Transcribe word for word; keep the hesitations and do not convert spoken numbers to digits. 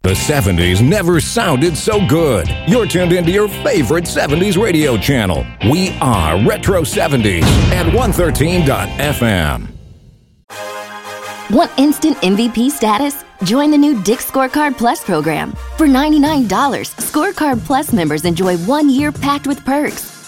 The seventies never sounded so good. You're tuned into your favorite seventies radio channel. We are Retro seventies at one thirteen F M. Want instant M V P status? Join the new Dick's Scorecard Plus program. For ninety-nine dollars, Scorecard Plus members enjoy one year packed with perks,